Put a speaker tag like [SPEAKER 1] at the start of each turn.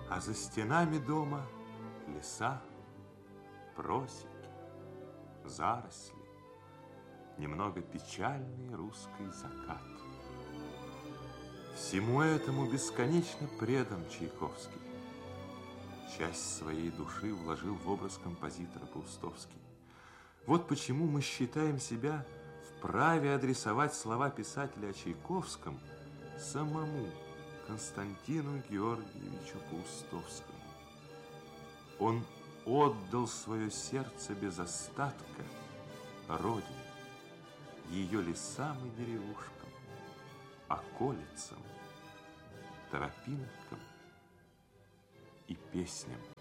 [SPEAKER 1] А за стенами дома леса, просеки, заросли, немного печальный русский закат. Всему этому бесконечно предан Чайковский. Часть своей души вложил в образ композитора Паустовский. Вот почему мы считаем себя вправе адресовать слова писателя о Чайковском самому Константину Георгиевичу Паустовскому. Он отдал свое сердце без остатка Родине, ее лесам и деревушкам, околицам, тропинкам и песням.